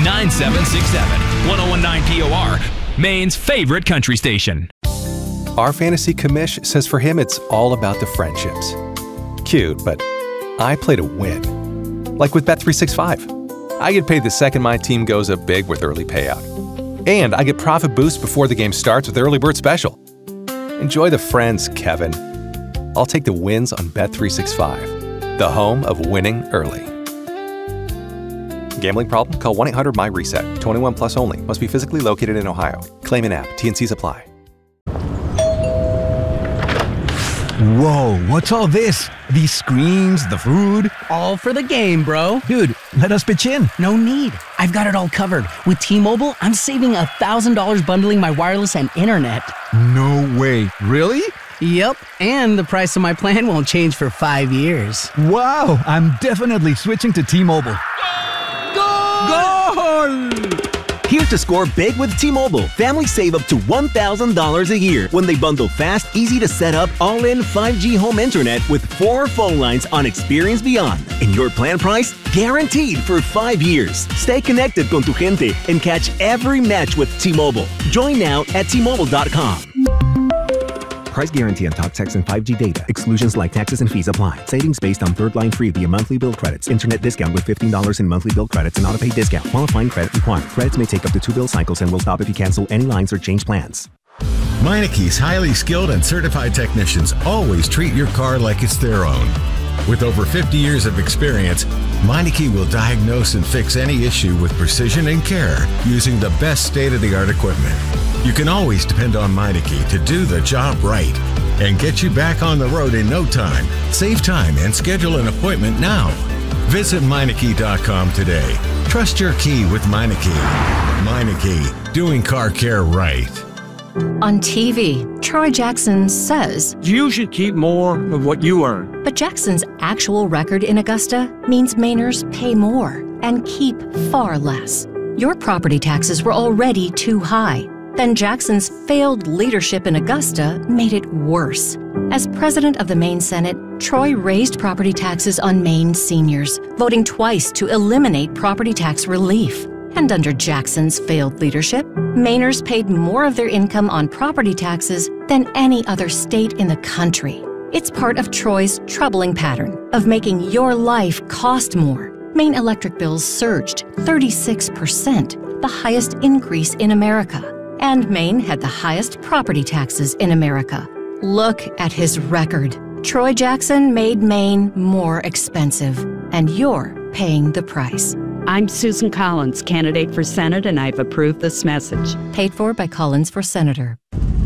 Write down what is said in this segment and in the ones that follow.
9767. 1019 POR, Maine's favorite country station. Our fantasy commish says for him it's all about the friendships. Cute, but I play to win. Like with Bet365. I get paid the second my team goes up big with early payout. And I get profit boost before the game starts with Early Bird Special. Enjoy the friends, Kevin. I'll take the wins on Bet365, the home of winning early. Gambling problem? Call 1-800-MY-RESET. 21 plus only. Must be physically located in Ohio. Claim in app. T&Cs apply. Whoa, what's all this? These screens, the food? All for the game, bro. Dude, let us pitch in. No need. I've got it all covered. With T-Mobile, I'm saving $1,000 bundling my wireless and internet. No way. Really? Yep, and the price of my plan won't change for 5 years. Wow, I'm definitely switching to T-Mobile. Goal! Here to score big with T-Mobile. Families save up to $1,000 a year when they bundle fast, easy to set up, all-in 5G home internet with 4 phone lines on Experience Beyond. And your plan price? Guaranteed for 5 years. Stay connected con tu gente and catch every match with T-Mobile. Join now at T-Mobile.com. Price guarantee on talk, text, and 5G data. Exclusions like taxes and fees apply. Savings based on third line free via monthly bill credits. Internet discount with $15 in monthly bill credits and auto-pay discount. Qualifying credit required. Credits may take up to 2 bill cycles and will stop if you cancel any lines or change plans. Meineke's highly skilled and certified technicians always treat your car like it's their own. With over 50 years of experience, Meineke will diagnose and fix any issue with precision and care using the best state-of-the-art equipment. You can always depend on Meineke to do the job right and get you back on the road in no time. Save time and schedule an appointment now. Visit Meineke.com today. Trust your key with Meineke. Meineke, doing car care right. On TV, Troy Jackson says, "You should keep more of what you earn." But Jackson's actual record in Augusta means Mainers pay more and keep far less. Your property taxes were already too high. Then Jackson's failed leadership in Augusta made it worse. As president of the Maine Senate, Troy raised property taxes on Maine seniors, voting twice to eliminate property tax relief. And under Jackson's failed leadership, Mainers paid more of their income on property taxes than any other state in the country. It's part of Troy's troubling pattern of making your life cost more. Maine electric bills surged 36%, the highest increase in America. And Maine had the highest property taxes in America. Look at his record. Troy Jackson made Maine more expensive, and you're paying the price. I'm Susan Collins, candidate for Senate, and I've approved this message. Paid for by Collins for Senator.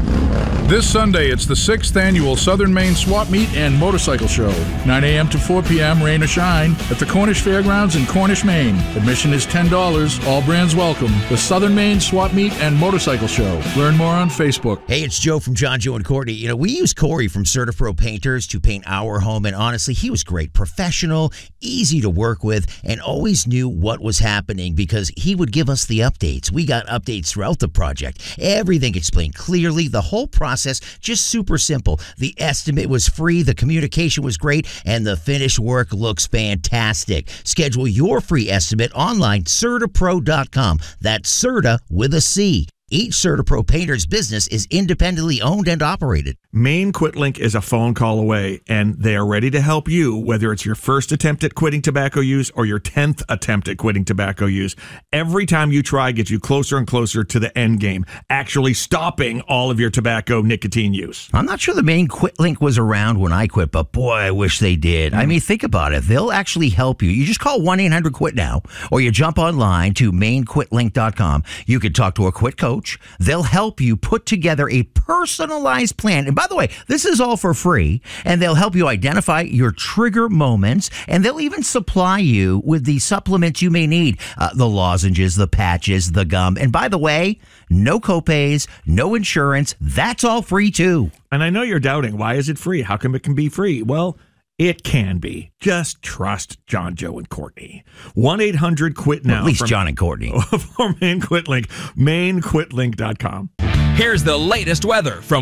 This Sunday, it's the 6th annual Southern Maine Swap Meet and Motorcycle Show. 9 a.m. to 4 p.m., rain or shine, at the Cornish Fairgrounds in Cornish, Maine. Admission is $10. All brands welcome. The Southern Maine Swap Meet and Motorcycle Show. Learn more on Facebook. Hey, it's Joe from John, Joe, and Courtney. You know, we use Corey from CertaPro Painters to paint our home, and honestly, he was great. Professional, easy to work with, and always knew what was happening because he would give us the updates. We got updates throughout the project. Everything explained clearly. The whole process just super simple. The estimate was free, the communication was great, and the finished work looks fantastic. Schedule your free estimate online, CertaPro.com. That's Certa with a C. Each CertaPro painter's business is independently owned and operated. Maine QuitLink is a phone call away, and they are ready to help you, whether it's your first attempt at quitting tobacco use or your 10th attempt at quitting tobacco use. Every time you try gets you closer and closer to the end game, actually stopping all of your tobacco nicotine use. I'm not sure the Maine QuitLink was around when I quit, but boy, I wish they did. I mean, think about it. They'll actually help you. You just call 1-800-QUIT-NOW, or you jump online to MaineQuitLink.com. You can talk to a quit coach. They'll help you put together a personalized plan. And by the way, this is all for free, and they'll help you identify your trigger moments, and they'll even supply you with the supplements you may need, the lozenges, the patches, the gum. And by the way, no copays, no insurance. That's all free too. And I know you're doubting, why is it free? How come it can be free? Well, it can be. Just trust John, Joe, and Courtney. 1-800-QUIT-NOW. Well, at least John and Courtney. For Maine QuitLink. MaineQuitLink.com. Here's the latest weather from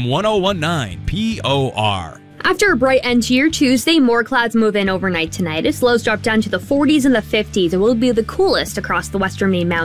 1019 POR. After a bright end to your Tuesday, more clouds move in overnight tonight. As lows drop down to the 40s and the 50s. It will be the coolest across the western Maine Mountains.